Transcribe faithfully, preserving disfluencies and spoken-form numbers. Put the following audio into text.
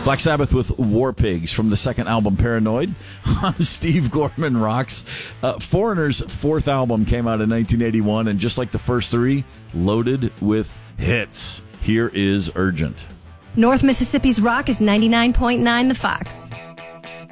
Black Sabbath with War Pigs from the second album Paranoid on Steve Gorman Rocks. Uh, Foreigner's fourth album came out in nineteen eighty-one, and just like the first three, loaded with hits. Here is Urgent. North Mississippi's Rock is ninety-nine point nine The Fox.